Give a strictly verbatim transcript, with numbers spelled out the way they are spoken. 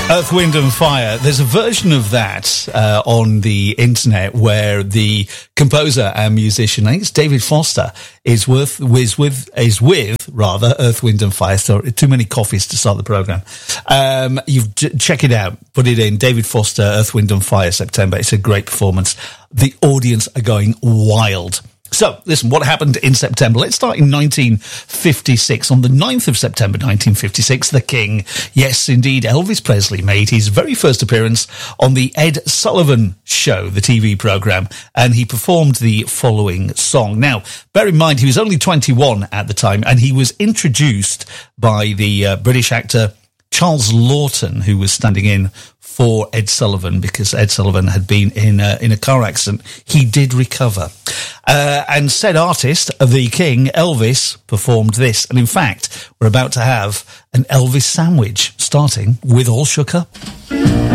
Earth, Wind and Fire. There's a version of that uh, on the internet where the composer and musician, I think it's David Foster, is with is with is with rather Earth, Wind and Fire. So too many coffees to start the program. Um, you check it out. Put it in. David Foster, Earth, Wind and Fire, September. It's a great performance. The audience are going wild. So, listen, what happened in September? Let's start in nineteen fifty-six. On the ninth of September nineteen fifty-six, the King, yes, indeed, Elvis Presley, made his very first appearance on the Ed Sullivan Show, the T V programme, and he performed the following song. Now, bear in mind, he was only twenty-one at the time, and he was introduced by the uh, British actor Charles Lawton, who was standing in for Ed Sullivan because Ed Sullivan had been in a, in a car accident. He did recover. Uh, and said artist, the King, Elvis, performed this. And in fact, we're about to have an Elvis sandwich, starting with All Shook Up.